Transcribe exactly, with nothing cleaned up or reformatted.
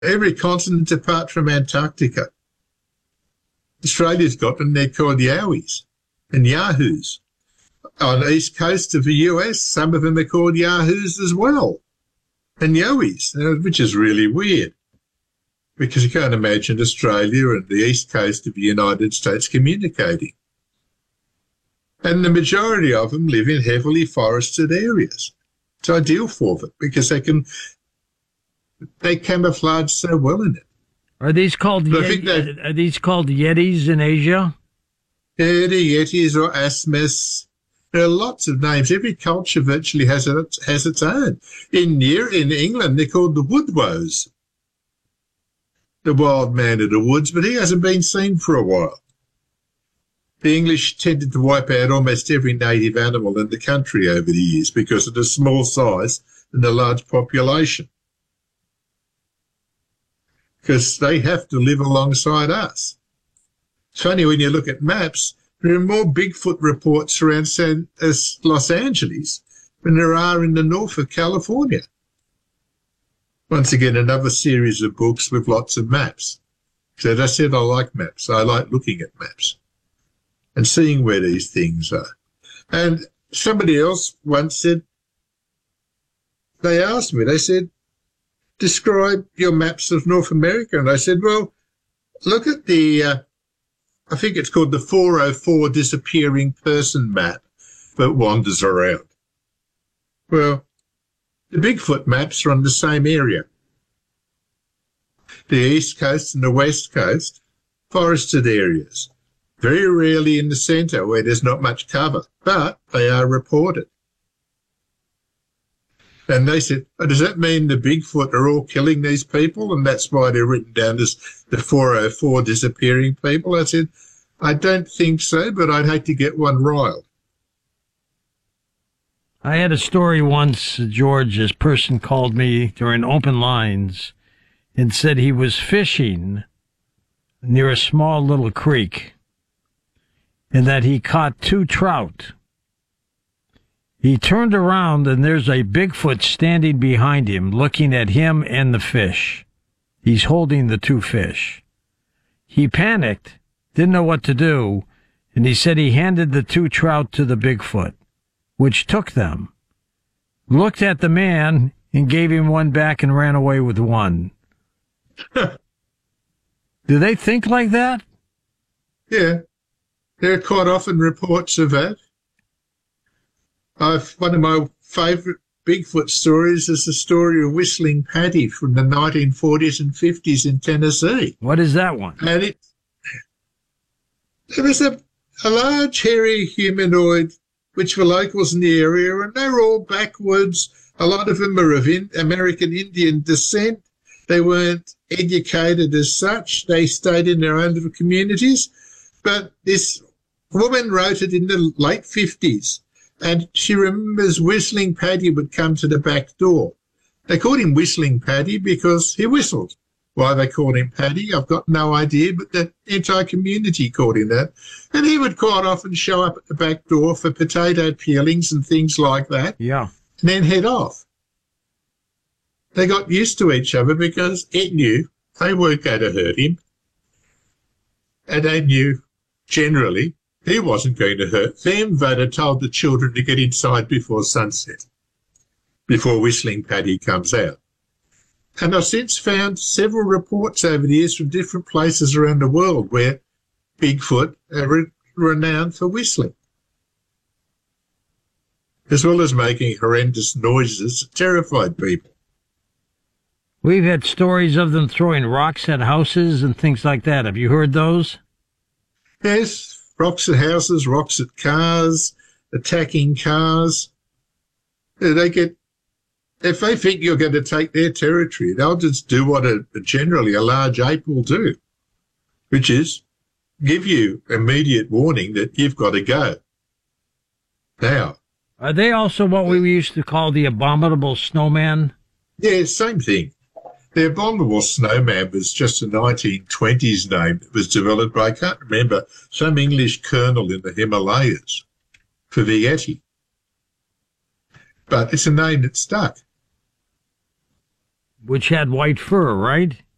every continent apart from Antarctica. Australia's got them. They're called Yowies and Yahoos. On the east coast of the U S, some of them are called Yahoos as well, and Yowies, which is really weird because you can't imagine Australia and the east coast of the United States communicating. And the majority of them live in heavily forested areas. It's ideal for them because they can they camouflage so well in it. Are these called Yeti, are these called Yetis in Asia? Yeah, the Yetis or Asmus. There are lots of names. Every culture virtually has it has its own. In near in England, they're called the Woodwoes, the wild man of the woods, but he hasn't been seen for a while. The English tended to wipe out almost every native animal in the country over the years because of the small size and the large population. Because they have to live alongside us. It's funny when you look at maps, there are more Bigfoot reports around San, uh, Los Angeles than there are in the north of California. Once again, another series of books with lots of maps. So as I said, I like maps. I like looking at maps and seeing where these things are. And somebody else once said, they asked me, they said, describe your maps of North America. And I said, well, look at the, uh, I think it's called the four oh four disappearing person map that wanders around. Well, the Bigfoot maps are on the same area. The East Coast and the West Coast, forested areas. Very rarely in the centre where there's not much cover, but they are reported. And they said, oh, does that mean the Bigfoot are all killing these people and that's why they're written down as the four oh four disappearing people? I said, I don't think so, but I'd hate to get one riled. I had a story once, George, this person called me during open lines and said he was fishing near a small little creek and that he caught two trout. He turned around and there's a Bigfoot standing behind him, looking at him and the fish. He's holding the two fish. He panicked, didn't know what to do, and he said he handed the two trout to the Bigfoot, which took them, looked at the man, and gave him one back and ran away with one. Do they think like that? Yeah. There are quite often reports of that. I've, one of my favourite Bigfoot stories is the story of Whistling Paddy from the nineteen forties and fifties in Tennessee. What is that one? And it, it was a, a large, hairy humanoid which were locals in the area, and they were all backwards. A lot of them are of in, American Indian descent. They weren't educated as such. They stayed in their own little communities. But this woman wrote it in the late fifties, and she remembers Whistling Paddy would come to the back door. They called him Whistling Paddy because he whistled. Why they called him Paddy, I've got no idea, but the entire community called him that. And he would quite often show up at the back door for potato peelings and things like that. Yeah. And then head off. They got used to each other because it knew they weren't going to hurt him. And they knew, generally, he wasn't going to hurt them. They'd have told the children to get inside before sunset, before Whistling Paddy comes out. And I've since found several reports over the years from different places around the world where Bigfoot are re- renowned for whistling, as well as making horrendous noises that terrified people. We've had stories of them throwing rocks at houses and things like that. Have you heard those? Yes, rocks at houses, rocks at cars, attacking cars. They get, if they think you're going to take their territory, they'll just do what a, generally a large ape will do, which is give you immediate warning that you've got to go. Now, are they also what we used to call the abominable snowman? Yeah, same thing. The abominable snowman was just a nineteen twenties name that was developed by, I can't remember, some English colonel in the Himalayas for the Yeti. But it's a name that stuck. Which had white fur, right?